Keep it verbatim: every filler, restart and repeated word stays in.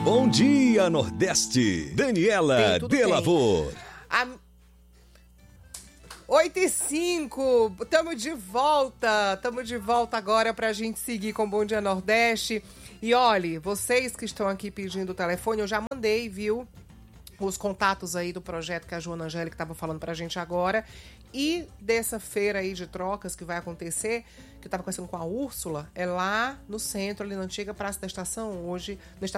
Bom dia, Nordeste. Daniela Delavor. A... oito e cinco, estamos de volta, estamos de volta agora para a gente seguir com Bom Dia Nordeste. E olhe, vocês que estão aqui pedindo o telefone, eu já mandei, viu, os contatos aí do projeto que a Joana Angélica estava falando para a gente agora. E dessa feira aí de trocas que vai acontecer, que eu estava conversando com a Úrsula, é lá no centro, ali na antiga Praça da Estação, hoje, na